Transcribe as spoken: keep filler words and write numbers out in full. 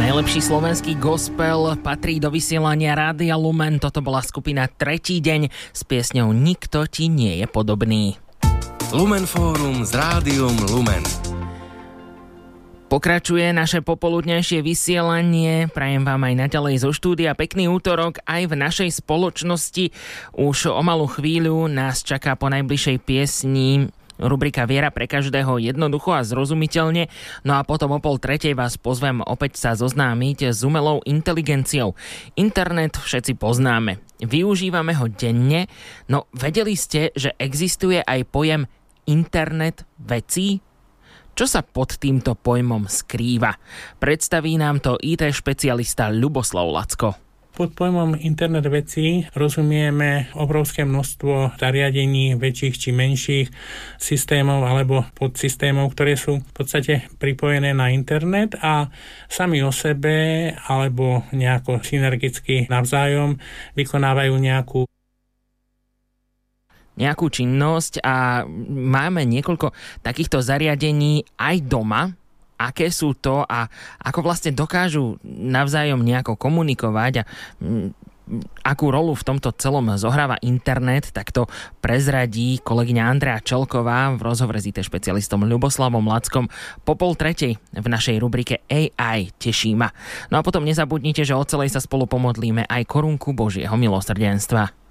Najlepší slovenský gospel patrí do vysielania Rádia Lumen. Toto bola skupina Tretí deň s piesňou Nikto ti nie je podobný. Lumen Fórum s Rádiom Lumen. Pokračuje naše popoludnejšie vysielanie. Prajem vám aj naďalej zo štúdia pekný útorok aj v našej spoločnosti. Už o malú chvíľu nás čaká po najbližšej piesni rubrika Viera pre každého jednoducho a zrozumiteľne. No a potom o pol tretej vás pozvem opäť sa zoznámiť s umelou inteligenciou. Internet všetci poznáme. Využívame ho denne. No vedeli ste, že existuje aj pojem internet vecí? Čo sa pod týmto pojmom skrýva? Predstaví nám to í té špecialista Ľuboslav Lacko. Pod pojmom internet vecí rozumieme obrovské množstvo zariadení, väčších či menších systémov alebo podsystémov, ktoré sú v podstate pripojené na internet a sami o sebe alebo nejako synergicky navzájom vykonávajú nejakú nejakú činnosť a máme niekoľko takýchto zariadení aj doma. Aké sú to a ako vlastne dokážu navzájom nejako komunikovať a akú rolu v tomto celom zohráva internet, tak to prezradí kolegyňa Andrea Čelková v rozhovore s í té špecialistom Ľuboslavom Lackom po pol tretej v našej rubrike á í teší ma. No a potom nezabudnite, že o celej sa spolu pomodlíme aj korunku Božieho milosrdenstva.